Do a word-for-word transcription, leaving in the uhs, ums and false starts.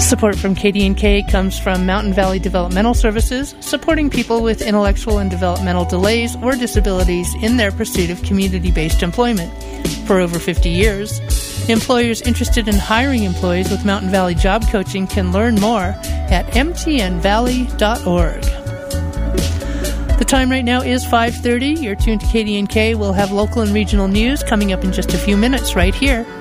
Support from K D N K comes from Mountain Valley Developmental Services, supporting people with intellectual and developmental delays or disabilities in their pursuit of community-based employment. For over fifty years, employers interested in hiring employees with Mountain Valley Job Coaching can learn more at m t n valley dot org. The time right now is five thirty. You're tuned to K D N K. We'll have local and regional news coming up in just a few minutes right here